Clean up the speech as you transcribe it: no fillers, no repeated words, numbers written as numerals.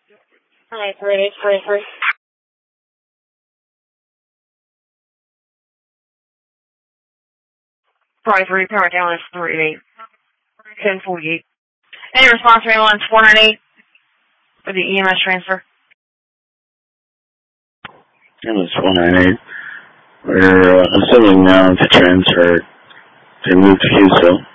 Hi, 3823. 23, power down is 38. 1048. Any response to ambulance 498 for the EMS transfer? Ambulance 498. We're assuming now to transfer to move to Hughesville.